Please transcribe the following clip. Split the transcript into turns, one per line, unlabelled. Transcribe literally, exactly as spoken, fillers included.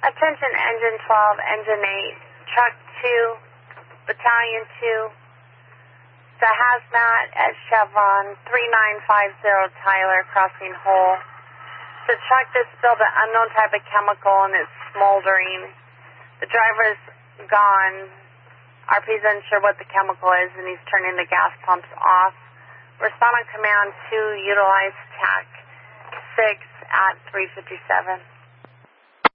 Attention Engine twelve, Engine eight, Truck two, Battalion two, the hazmat at Chevron three nine five zero Tyler, crossing Hole. The truck that spilled an unknown type of chemical and it's smoldering. The driver's gone. R P's unsure what the chemical is and he's turning the gas pumps off. Respond on command to utilize T A C six at three fifty-seven.